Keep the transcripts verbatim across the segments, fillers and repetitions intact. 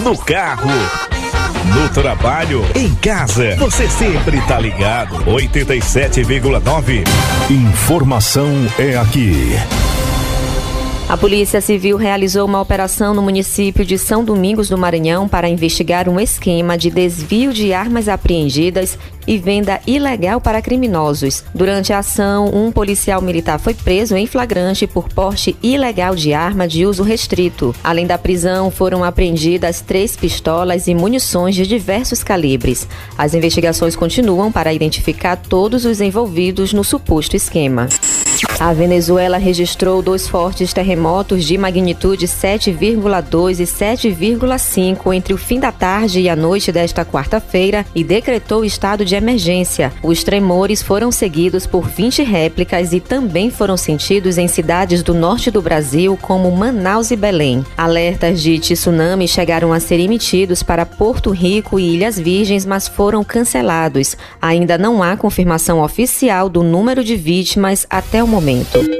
no carro, no trabalho, em casa, você sempre tá ligado. oitenta e sete vírgula nove. Informação é aqui. A Polícia Civil realizou uma operação no município de São Domingos do Maranhão para investigar um esquema de desvio de armas apreendidas e venda ilegal para criminosos. Durante a ação, um policial militar foi preso em flagrante por porte ilegal de arma de uso restrito. Além da prisão, foram apreendidas três pistolas e munições de diversos calibres. As investigações continuam para identificar todos os envolvidos no suposto esquema. A Venezuela registrou dois fortes terremotos de magnitude sete vírgula dois e sete vírgula cinco entre o fim da tarde e a noite desta quarta-feira e decretou estado de emergência. Os tremores foram seguidos por vinte réplicas e também foram sentidos em cidades do norte do Brasil, como Manaus e Belém. Alertas de tsunami chegaram a ser emitidos para Porto Rico e Ilhas Virgens, mas foram cancelados. Ainda não há confirmação oficial do número de vítimas até o momento.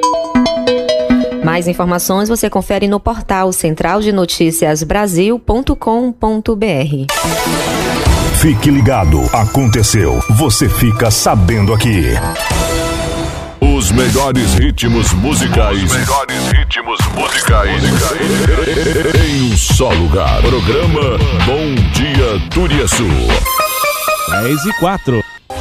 Mais informações você confere no portal central de notícias brasil ponto com ponto br. Fique ligado, aconteceu, você fica sabendo aqui. Os melhores ritmos musicais. Os melhores ritmos musicais. Em um só lugar. Programa Bom Dia Turiaçu. dez e quatro.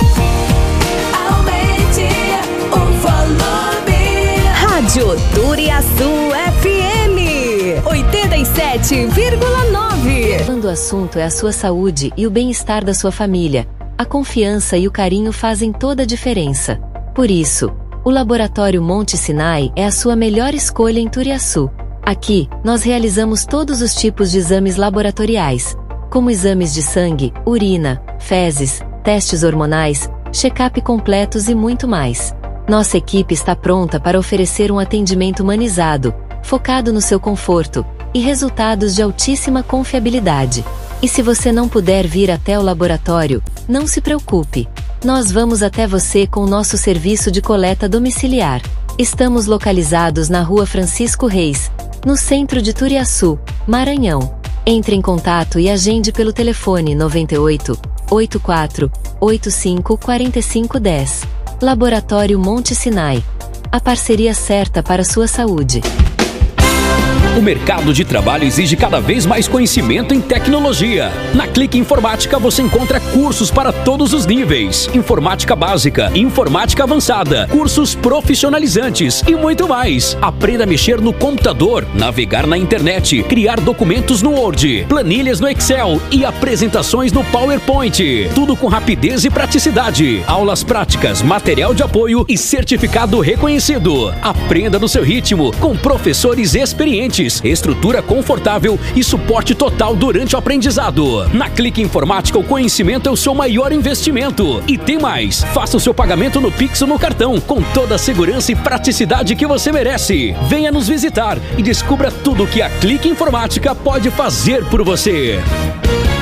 Rádio Turiaçu F M oitenta e sete vírgula nove. Quando o assunto é a sua saúde e o bem-estar da sua família, a confiança e o carinho fazem toda a diferença. Por isso, o Laboratório Monte Sinai é a sua melhor escolha em Turiaçu. Aqui, nós realizamos todos os tipos de exames laboratoriais, como exames de sangue, urina, fezes, testes hormonais, check-up completos e muito mais. Nossa equipe está pronta para oferecer um atendimento humanizado, focado no seu conforto, e resultados de altíssima confiabilidade. E se você não puder vir até o laboratório, não se preocupe. Nós vamos até você com o nosso serviço de coleta domiciliar. Estamos localizados na Rua Francisco Reis, no centro de Turiaçu, Maranhão. Entre em contato e agende pelo telefone noventa e oito, oitenta e quatro, oitenta e cinco, quarenta e cinco dez. Laboratório Monte Sinai. A parceria certa para a sua saúde. O mercado de trabalho exige cada vez mais conhecimento em tecnologia. Na Clique Informática você encontra cursos para todos os níveis: informática básica, informática avançada, cursos profissionalizantes e muito mais. Aprenda a mexer no computador, navegar na internet, criar documentos no Word, planilhas no Excel e apresentações no PowerPoint. Tudo com rapidez e praticidade. Aulas práticas, material de apoio e certificado reconhecido. Aprenda no seu ritmo, com professores experientes, estrutura confortável e suporte total durante o aprendizado. Na Clique Informática, o conhecimento é o seu maior investimento. E tem mais, faça o seu pagamento no Pix ou no cartão, com toda a segurança e praticidade que você merece. Venha nos visitar e descubra tudo o que a Clique Informática pode fazer por você.